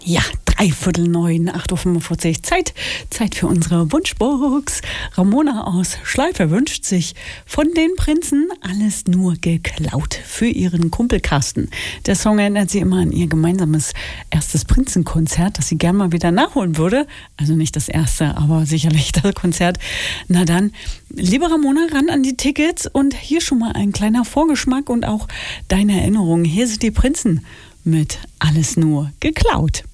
Ja, 8:45, 8:45 Uhr. Zeit für unsere Wunschbox. Ramona aus Schleife wünscht sich von den Prinzen Alles nur geklaut für ihren Kumpel Carsten. Der Song erinnert sie immer an ihr gemeinsames erstes Prinzenkonzert, das sie gern mal wieder nachholen würde. Also nicht das erste, aber sicherlich das Konzert. Na dann, liebe Ramona, ran an die Tickets und hier schon mal ein kleiner Vorgeschmack und auch deine Erinnerungen. Hier sind die Prinzen mit Alles nur geklaut.